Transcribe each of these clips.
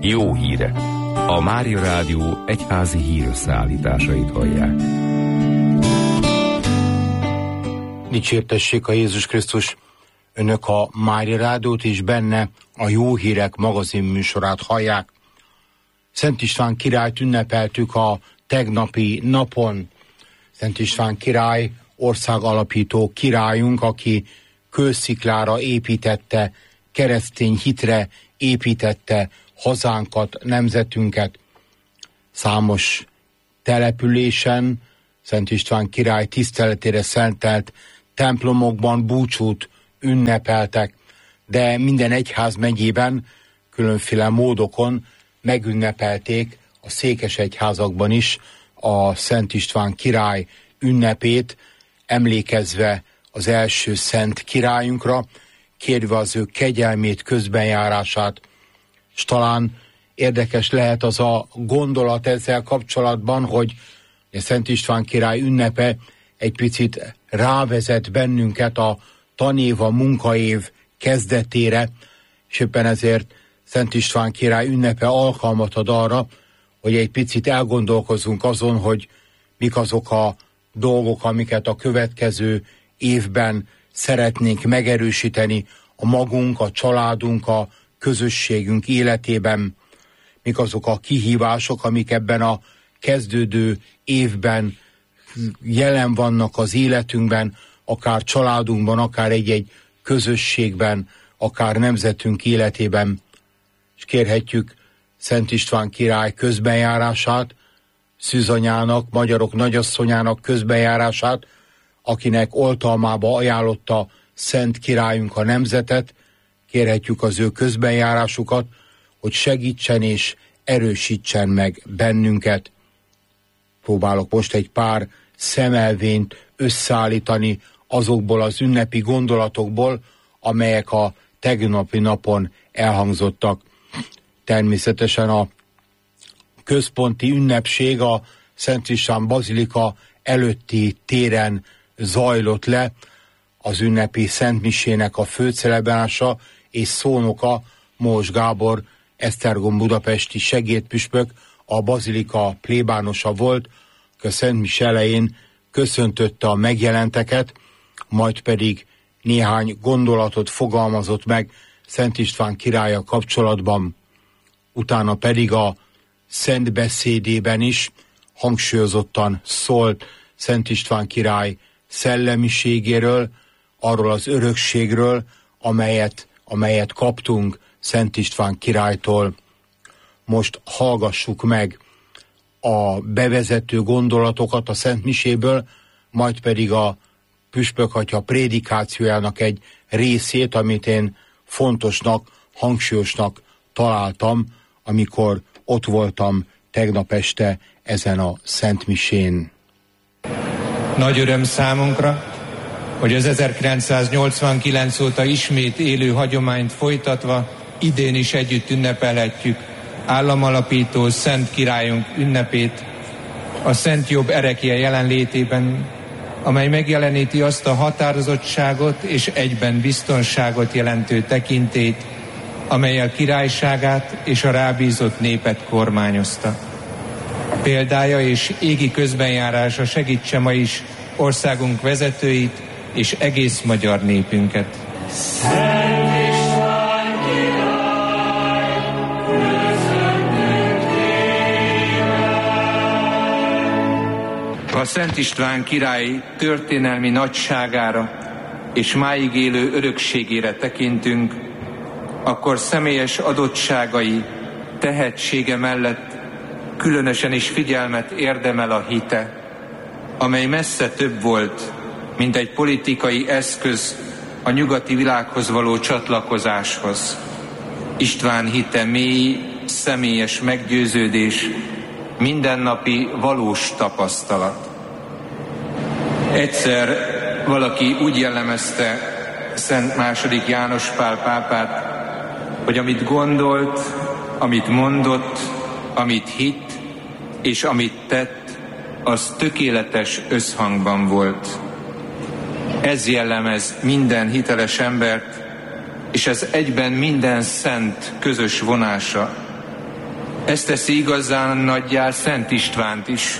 Jó hírek! A Mária Rádió egyházi hírösszeállításait hallják. Dicsértessék a Jézus Krisztus! Önök a Mária Rádiót és benne a Jó Hírek magazin műsorát hallják. Szent István királyt ünnepeltük a tegnapi napon. Szent István király országalapító királyunk, aki kősziklára építette, keresztény hitre építette hazánkat, nemzetünket. Számos településen Szent István király tiszteletére szentelt templomokban búcsút ünnepeltek, de minden egyházmegyében különféle módokon megünnepelték a székesegyházakban is a Szent István király ünnepét, emlékezve az első szent királyunkra, kérve az ő kegyelmét, közbenjárását. És talán érdekes lehet az a gondolat ezzel kapcsolatban, hogy a Szent István király ünnepe egy picit rávezet bennünket a tanév, a munkaév kezdetére, és éppen ezért Szent István király ünnepe alkalmat ad arra, hogy egy picit elgondolkozzunk azon, hogy mik azok a dolgok, amiket a következő évben szeretnénk megerősíteni a magunk, a családunk, a közösségünk életében, mik azok a kihívások, amik ebben a kezdődő évben jelen vannak az életünkben, akár családunkban, akár egy-egy közösségben, akár nemzetünk életében. És kérhetjük Szent István király közbenjárását, szűzanyának, magyarok nagyasszonyának közbenjárását, akinek oltalmába ajánlotta Szent királyunk a nemzetet. Kérhetjük az ő közbenjárásukat, hogy segítsen és erősítsen meg bennünket. Próbálok most egy pár szemelvényt összeállítani azokból az ünnepi gondolatokból, amelyek a tegnapi napon elhangzottak. Természetesen a központi ünnepség a Szent István bazilika előtti téren zajlott le, az ünnepi szentmisének a főcelebrálása és szónoka Mós Gábor, Esztergom budapesti segédpüspök, a bazilika plébánosa volt, a szentmise elején köszöntötte a megjelenteket, majd pedig néhány gondolatot fogalmazott meg Szent István királlyal kapcsolatban. Utána pedig a szent beszédében is hangsúlyozottan szólt Szent István király szellemiségéről, arról az örökségről, amelyet kaptunk Szent István királytól. Most hallgassuk meg a bevezető gondolatokat a Szent Miséből, majd pedig a püspökatya prédikációjának egy részét, amit én fontosnak, hangsúlyosnak találtam, amikor ott voltam tegnap este ezen a Szent Misén. Nagy öröm számunkra, hogy az 1989 óta ismét élő hagyományt folytatva idén is együtt ünnepelhetjük államalapító Szent Királyunk ünnepét a Szent Jobb erekje jelenlétében, amely megjeleníti azt a határozottságot és egyben biztonságot jelentő tekintélyt, amellyel királyságát és a rábízott népet kormányozta. Példája és égi közbenjárása segítse ma is országunk vezetőit és egész magyar népünket. Szent István király, köszönjük Téged! A Szent István király történelmi nagyságára és máig élő örökségére tekintünk, akkor személyes adottságai, tehetsége mellett különösen is figyelmet érdemel a hite, amely messze több volt, mint egy politikai eszköz a nyugati világhoz való csatlakozáshoz. István hite mély, személyes meggyőződés, mindennapi valós tapasztalat. Egyszer valaki úgy jellemezte Szent II. János Pál pápát, hogy amit gondolt, amit mondott, amit hitt és amit tett, az tökéletes összhangban volt. Ez jellemez minden hiteles embert, és ez egyben minden szent közös vonása, Ez teszi igazán nagyjá Szent Istvánt is,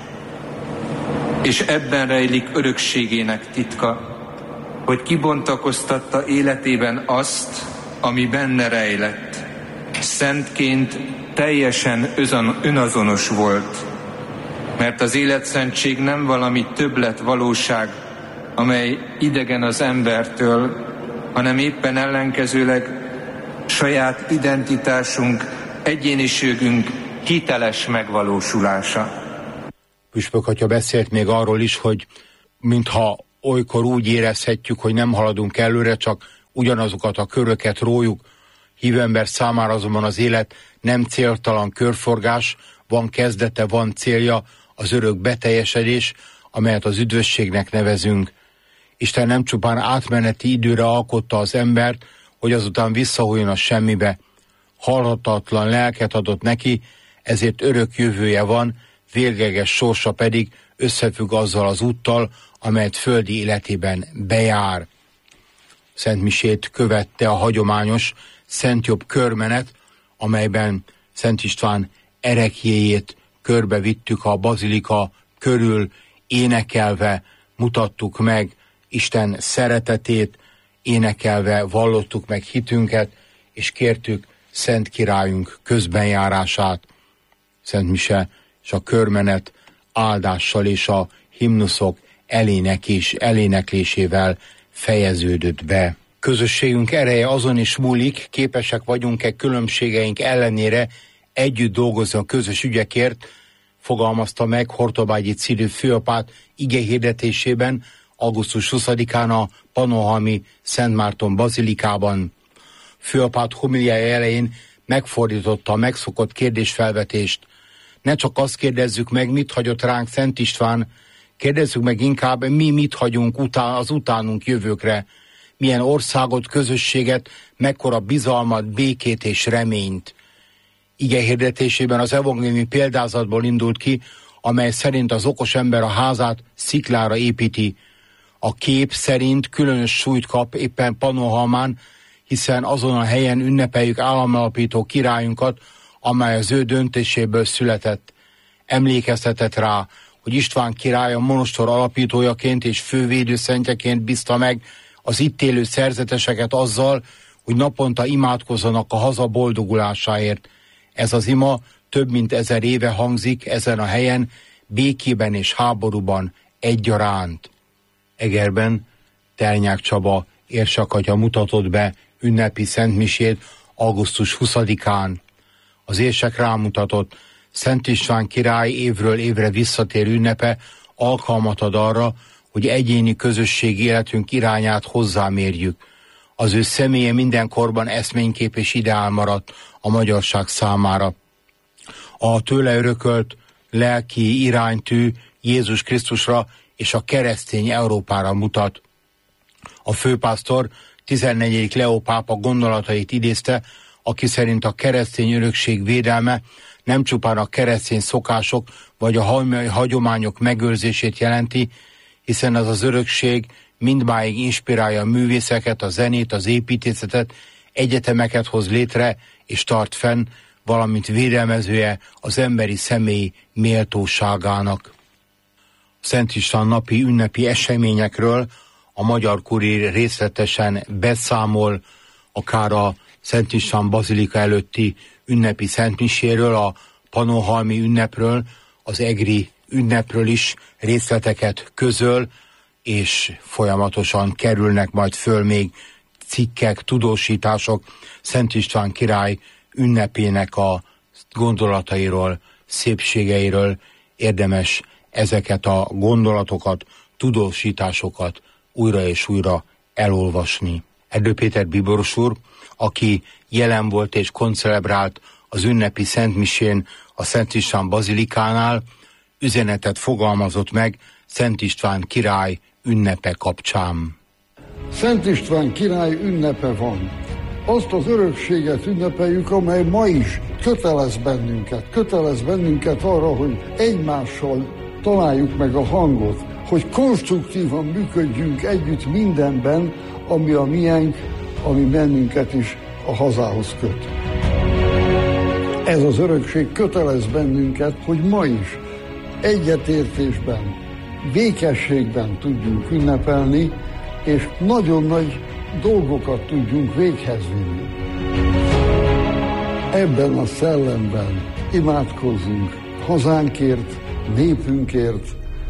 és ebben rejlik örökségének titka, hogy kibontakoztatta életében azt, ami benne rejlett. Szentként teljesen önazonos volt, mert az életszentség nem valami többlet valóság, amely idegen az embertől, hanem éppen ellenkezőleg saját identitásunk, egyéniségünk hiteles megvalósulása. Püspök atya beszélt még arról is, hogy mintha olykor úgy érezhetjük, hogy nem haladunk előre, csak ugyanazokat a köröket rójuk. Hívember számára azonban az élet nem céltalan körforgás, van kezdete, van célja, az örök beteljesedés, amelyet az üdvösségnek nevezünk. Isten nem csupán átmeneti időre alkotta az embert, hogy azután visszahulljon a semmibe. Halhatatlan lelket adott neki, ezért örök jövője van, végleges sorsa pedig összefügg azzal az úttal, amelyet földi életében bejár. Szentmisét követte a hagyományos Szent Jobb körmenet, amelyben Szent István ereklyéjét körbevittük a bazilika körül, énekelve mutattuk meg Isten szeretetét, énekelve vallottuk meg hitünket, és kértük Szent Királyunk közbenjárását. Szent Mise és a körmenet áldással és a himnuszok eléneklésével fejeződött be. Közösségünk ereje azon is múlik, képesek vagyunk-e különbségeink ellenére együtt dolgozni a közös ügyekért, fogalmazta meg Hortobágyi Cillő főapát igehirdetésében augusztus 20-án a Pannonhalmi Szent Márton bazilikában. Főapát homiliája elején megfordította a megszokott kérdésfelvetést. Ne csak azt kérdezzük meg, mit hagyott ránk Szent István, kérdezzük meg inkább, mi mit hagyunk az utánunk jövőkre, milyen országot, közösséget, mekkora bizalmat, békét és reményt. Igehirdetésében az evangéliumi példázatból indult ki, amely szerint az okos ember a házát sziklára építi. A kép szerint különös súlyt kap éppen Pannonhalmán, hiszen azon a helyen ünnepeljük államalapító királyunkat, amely az ő döntéséből született. Emlékeztetett rá, hogy István király a monostor alapítójaként és fővédőszentjeként bízta meg az itt élő szerzeteseket azzal, hogy naponta imádkozzanak a haza boldogulásáért. Ez az ima több mint 1000 éve hangzik ezen a helyen, békében és háborúban egyaránt. Egerben Telnyák Csaba érsakatya mutatott be ünnepi szentmisét augusztus 20-án. Az érsek rámutatott, Szent István király évről évre visszatér ünnepe alkalmat ad arra, hogy egyéni közösségi életünk irányát hozzámérjük. Az ő személye mindenkorban eszménykép és ideál maradt a magyarság számára. A tőle örökölt lelki iránytű Jézus Krisztusra és a keresztény Európára mutat. A főpásztor 14. Leó pápa gondolatait idézte, aki szerint a keresztény örökség védelme nem csupán a keresztény szokások vagy a hagyományok megőrzését jelenti, hiszen az örökség mindmáig inspirálja a művészeket, a zenét, az építészetet, egyetemeket hoz létre és tart fenn, valamint védelmezője az emberi személy méltóságának. Szent István napi ünnepi eseményekről a Magyar Kurír részletesen beszámol, akár a Szent István bazilika előtti ünnepi szentmiséről, a Pannonhalmi ünnepről, az egri ünnepről is részleteket közöl, és folyamatosan kerülnek majd föl még cikkek, tudósítások Szent István király ünnepének a gondolatairól, szépségeiről. Érdemes ezeket a gondolatokat, tudósításokat újra és újra elolvasni. Erdő Péter bíboros úr, aki jelen volt és koncelebrált az ünnepi szentmisén a Szent István bazilikánál, üzenetet fogalmazott meg Szent István király ünnepe kapcsán. Szent István király ünnepe van. Azt az örökséget ünnepeljük, amely ma is kötelez bennünket arra, hogy egymással találjuk meg a hangot, hogy konstruktívan működjünk együtt mindenben, ami a miénk, ami bennünket is a hazához köt. Ez az örökség kötelez bennünket, hogy ma is egyetértésben, békességben tudjunk ünnepelni, és nagyon nagy dolgokat tudjunk véghez vinni. Ebben a szellemben imádkozzunk hazánkért, népünkért.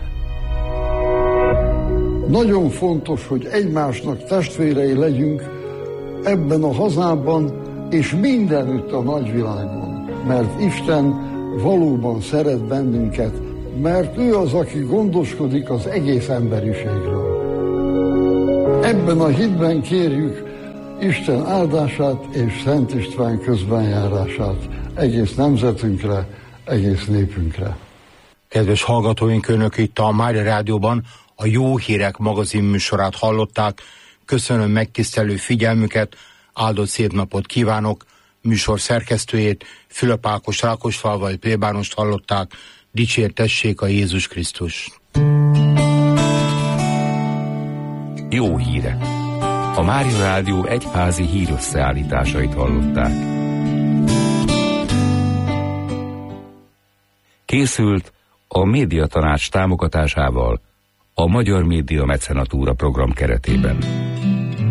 Nagyon fontos, hogy egymásnak testvérei legyünk ebben a hazában és mindenütt a nagyvilágon, mert Isten valóban szeret bennünket, mert ő az, aki gondoskodik az egész emberiségről. Ebben a hitben kérjük Isten áldását és Szent István közbenjárását egész nemzetünkre, egész népünkre. Kedves hallgatóink, önök itt a Mária Rádióban a Jó Hírek magazin műsorát hallották. Köszönöm megtisztelő figyelmüket, áldott szép napot kívánok. Műsor szerkesztőjét, Fülöp Ákos Rákosfalvai plébánost hallották. Dicsértessék a Jézus Krisztus! Jó hírek! A Mária Rádió egyházi hírösszeállításait hallották. Készült a Médiatanács támogatásával a Magyar Média Mecenatúra program keretében.